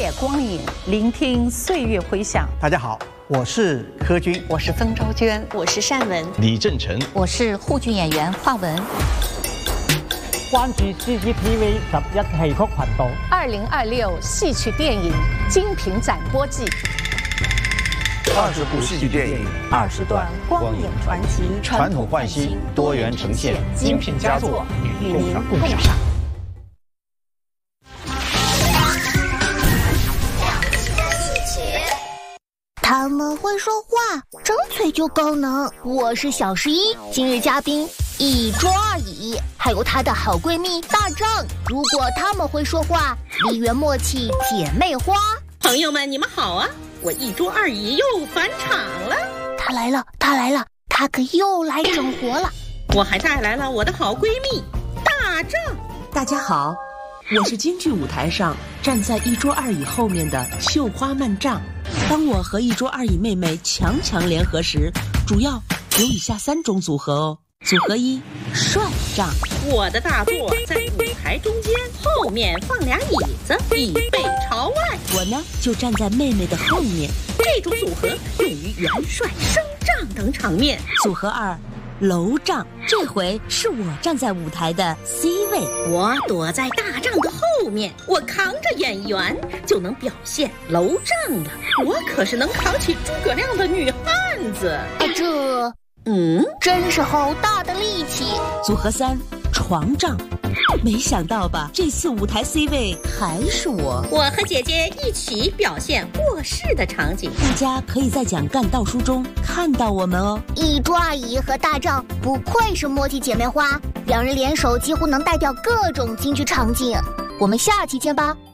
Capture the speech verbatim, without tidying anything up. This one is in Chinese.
夜光影，聆听岁月回响。 大家好，我是柯军， 我是风昭娟， 我是单文， 李正成， 我是沪剧演员华文。 關注 C C T V 十一戲曲頻道。 二零二六戲曲電影精品展播季， 二十部戲劇電影， 二十段光影傳奇， 傳統換新，多元呈現， 精品佳作與您共賞。 他们会说话，张嘴就高能。我是小十一，今日嘉宾一桌二椅，还有她的好闺蜜大丈。如果他们会说话，梨园默契姐妹花。 朋友们，你们好啊！我一桌二椅又返场了。 她来了，她来了，她可又来整活了。 我还带来了我的好闺蜜大丈。 大家好，我是京剧舞台上站在一桌二椅后面的绣花漫丈。当我和一桌二椅妹妹强强联合时，主要有以下三种组合哦。组合一，帅丈。 我的大座在舞台中间，后面放俩椅子，椅背朝外。 我呢就站在妹妹的后面。 这种组合用于元帅升帐等场面。 组合二，楼丈。这回是我站在舞台的 C 位， 我躲在大帐的后面，我扛着演员就能表现楼丈了。我可是能扛起诸葛亮的女汉子啊！这嗯， 真是好大的力气。 组合三，床丈。没想到吧，这次舞台 C 位还是我。 我和姐姐一起表现卧室的场景， 大家可以在讲干道书中看到我们哦。 一桌二椅和大丈不愧是默契姐妹花，两人联手几乎能带掉各种京剧场景。我们下期见吧。